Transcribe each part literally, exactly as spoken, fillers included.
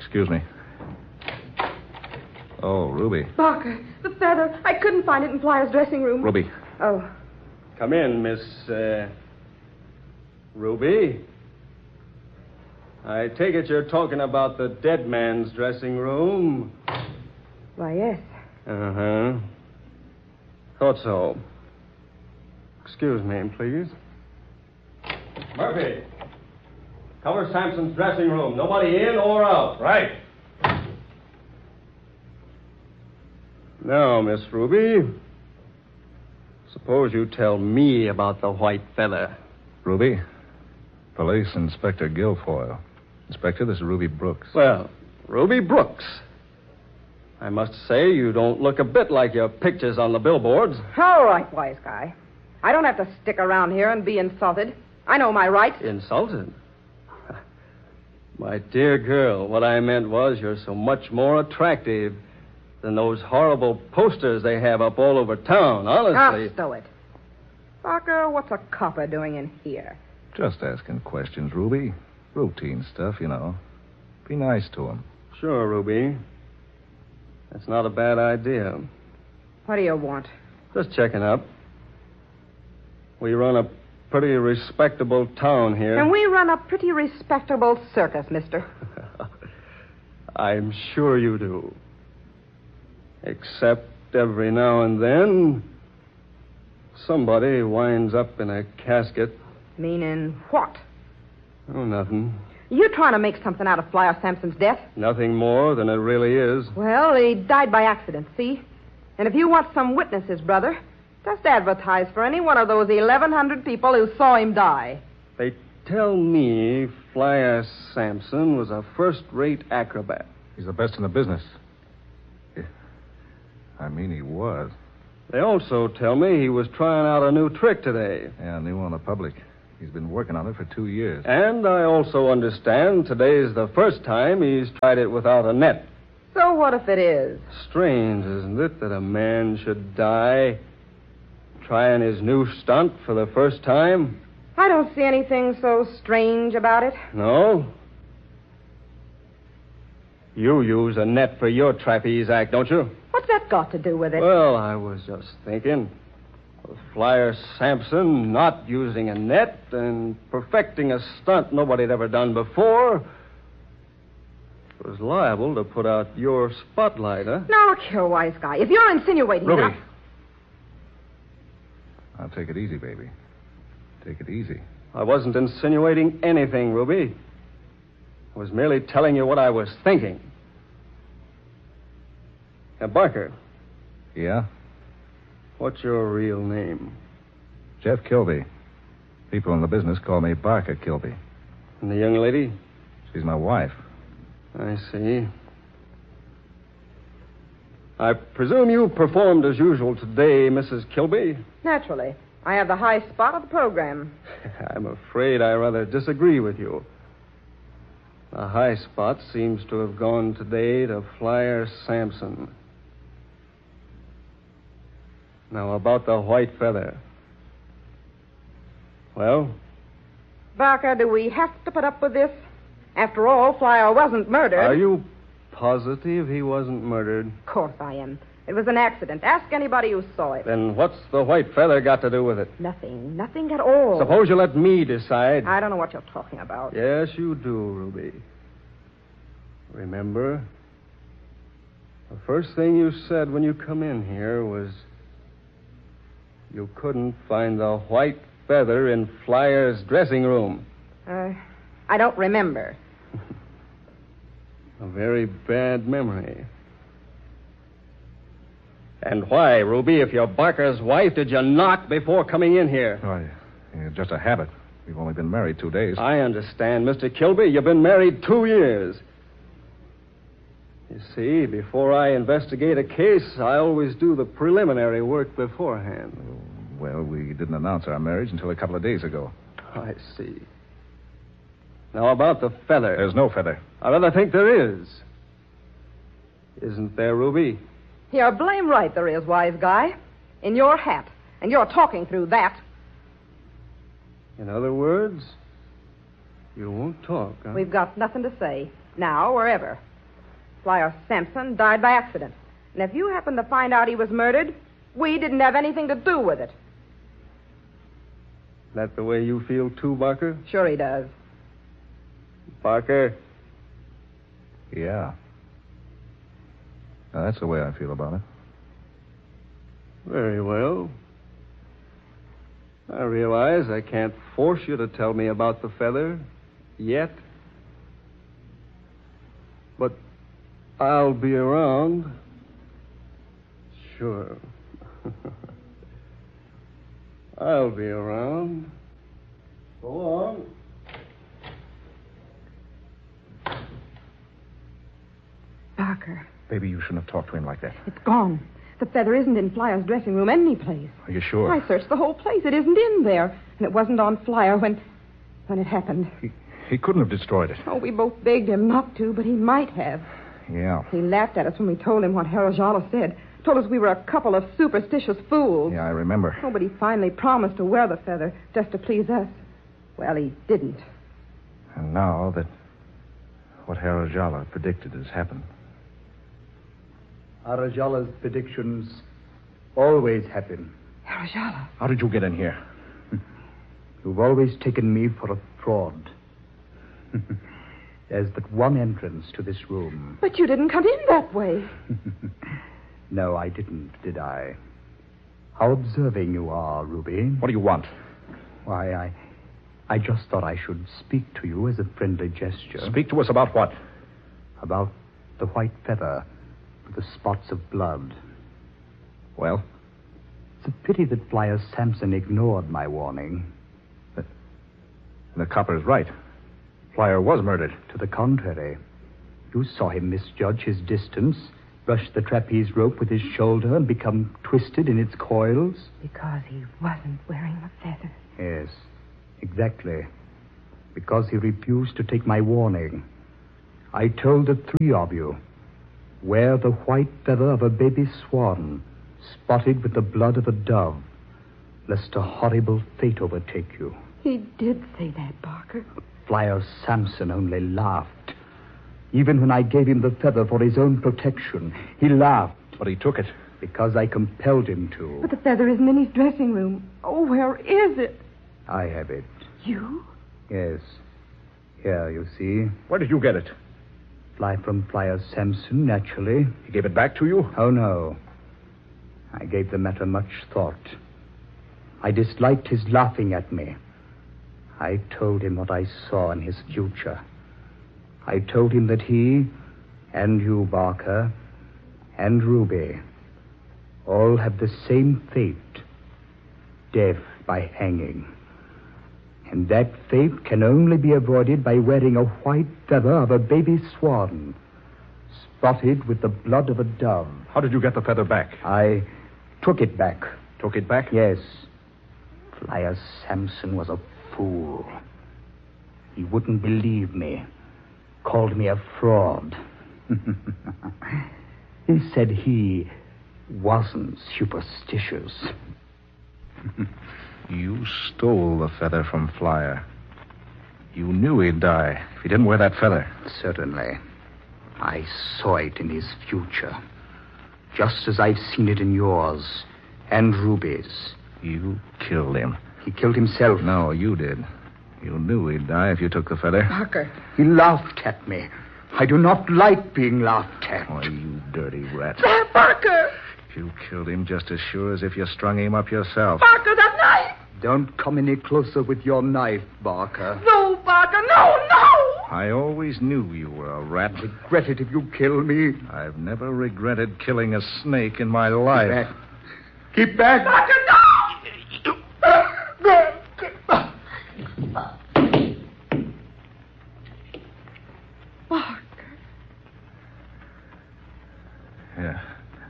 Excuse me. Oh, Ruby. Barker, the feather. I couldn't find it in Flyer's dressing room. Ruby. Oh. Come in, Miss, uh, Ruby. I take it you're talking about the dead man's dressing room. Why, yes. Uh-huh. Thought so. Excuse me, please. Murphy, cover Sampson's dressing room. Nobody in or out. Right. Now, Miss Ruby, suppose you tell me about the white feather. Ruby, Police Inspector Guilfoyle. Inspector, this is Ruby Brooks. Well, Ruby Brooks. I must say you don't look a bit like your pictures on the billboards. All right, wise guy. I don't have to stick around here and be insulted. I know my rights. Insulted? My dear girl, what I meant was you're so much more attractive than those horrible posters they have up all over town, honestly. Ah, stow it. Barker, what's a copper doing in here? Just asking questions, Ruby. Routine stuff, you know. Be nice to him. Sure, Ruby. That's not a bad idea. What do you want? Just checking up. We run a pretty respectable town here. And we run a pretty respectable circus, mister. I'm sure you do. Except every now and then, somebody winds up in a casket. Meaning what? Oh, nothing. You trying to make something out of Flyer Sampson's death? Nothing more than it really is. Well, he died by accident, see? And if you want some witnesses, brother, just advertise for any one of those eleven hundred people who saw him die. They tell me Flyer Sampson was a first-rate acrobat. He's the best in the business. I mean, he was. They also tell me he was trying out a new trick today. Yeah, new on the public. He's been working on it for two years. And I also understand today's the first time he's tried it without a net. So what if it is? Strange, isn't it, that a man should die trying his new stunt for the first time? I don't see anything so strange about it. No? You use a net for your trapeze act, don't you? What's that got to do with it? Well, I was just thinking. With Flyer Sampson not using a net and perfecting a stunt nobody had ever done before, was liable to put out your spotlight, huh? Now, look here, wise guy. If you're insinuating... Ruby. that I- Now, take it easy, baby. Take it easy. I wasn't insinuating anything, Ruby. I was merely telling you what I was thinking. Now, Barker, Yeah? what's your real name? Jeff Kilby. People in the business call me Barker Kilby. And the young lady? She's my wife. I see. I presume you performed as usual today, Missus Kilby? Naturally. I have the high spot of the program. I'm afraid I rather disagree with you. The high spot seems to have gone today to Flyer Sampson. Now, about the white feather. Well? Barker, do we have to put up with this? After all, Flyer wasn't murdered. Are you positive he wasn't murdered? Of course I am. It was an accident. Ask anybody who saw it. Then what's the white feather got to do with it? Nothing. Nothing at all. Suppose you let me decide. I don't know what you're talking about. Yes, you do, Ruby. Remember? The first thing you said when you come in here was you couldn't find the white feather in Flyer's dressing room. Uh, I don't remember. A very bad memory. And why, Ruby, if you're Barker's wife, did you knock before coming in here? Oh, yeah, just a habit. We've only been married two days. I understand, Mister Kilby. You've been married two years. You see, before I investigate a case, I always do the preliminary work beforehand. Well, we didn't announce our marriage until a couple of days ago. I see. Now, about the feather. There's no feather. I rather think there is. Isn't there, Ruby? You're blame right there is, wise guy. In your hat. And you're talking through that. In other words, you won't talk, huh? We've got nothing to say. Now or ever. Flyer Sampson died by accident. And if you happen to find out he was murdered, we didn't have anything to do with it. That the way you feel, too, Barker? Sure he does. Barker? Yeah. Now, that's the way I feel about it. Very well. I realize I can't force you to tell me about the feather yet. But I'll be around. Sure. I'll be around. So long. Barker, Baby, you shouldn't have talked to him like that. it's gone. The feather isn't in Flyer's dressing room anyplace. Are you sure? I searched the whole place. It isn't in there. And it wasn't on Flyer when... when it happened. He, he couldn't have destroyed it. Oh, we both begged him not to, but he might have. Yeah. He laughed at us when we told him what Harold Jala said. Told us we were a couple of superstitious fools. Yeah, I remember. Oh, but he finally promised to wear the feather just to please us. Well, he didn't. And now that what Harold Jala predicted has happened. Arajala's predictions always happen. Harold Jala. How did you get in here? You've always taken me for a fraud. There's but one entrance to this room. But you didn't come in that way. No, I didn't, did I? How observing you are, Ruby. What do you want? Why, I... I just thought I should speak to you as a friendly gesture. Speak to us about what? About the white feather with the spots of blood. Well? It's a pity that Flyer Sampson ignored my warning. The, the copper's right. Flyer was murdered. To the contrary. You saw him misjudge his distance, brush the trapeze rope with his shoulder, and become twisted in its coils. Because he wasn't wearing the feather. Yes, exactly. Because he refused to take my warning. I told the three of you, wear the white feather of a baby swan, spotted with the blood of a dove, lest a horrible fate overtake you. He did say that, Barker. Flyer Sampson only laughed. Even when I gave him the feather for his own protection, he laughed. But he took it. Because I compelled him to. But the feather isn't in his dressing room. Oh, where is it? I have it. You? Yes. Here, you see. Where did you get it? Fly from Flyer Sampson, naturally. He gave it back to you? Oh, no. I gave the matter much thought. I disliked his laughing at me. I told him what I saw in his future. I told him that he, and you, Barker, and Ruby, all have the same fate, death by hanging. And that fate can only be avoided by wearing a white feather of a baby swan, spotted with the blood of a dove. How did you get the feather back? I took it back. Took it back? Yes. Flyer Sampson was a fool. He wouldn't believe me. Called me a fraud. He said he wasn't superstitious. You stole the feather from Flyer. You knew he'd die if he didn't wear that feather. Certainly. I saw it in his future. Just as I've seen it in yours and Ruby's. You killed him. He killed himself. No, you did. You knew he'd die if you took the feather. Barker. He laughed at me. I do not like being laughed at. Oh, you dirty rat. Barker! You killed him just as sure as if you strung him up yourself. Barker, that knife! Don't come any closer with your knife, Barker. No, Barker, no, no! I always knew you were a rat. Regret it if you kill me. I've never regretted killing a snake in my life. Keep back. Keep back. Barker, no! Barker. Yeah.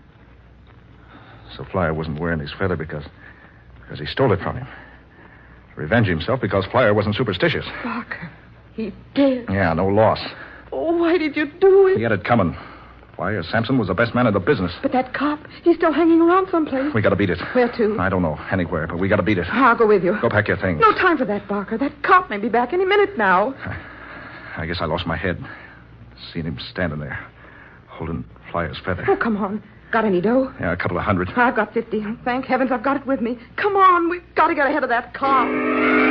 So Flyer wasn't wearing his feather because... because he stole it from him. To revenge himself because Flyer wasn't superstitious. Barker, he did. Yeah, no loss. Oh, why did you do it? He had it coming. Flyer Sampson was the best man in the business. But that cop, he's still hanging around someplace. We gotta beat it. Where to? I don't know. Anywhere, but we gotta beat it. I'll go with you. Go pack your things. No time for that, Barker. That cop may be back any minute now. I guess I lost my head. Seen him standing there, holding Flyer's feather. Oh, come on. Got any dough? Yeah, a couple of hundred. I've got fifty. Thank heavens I've got it with me. Come on. We've got to get ahead of that car.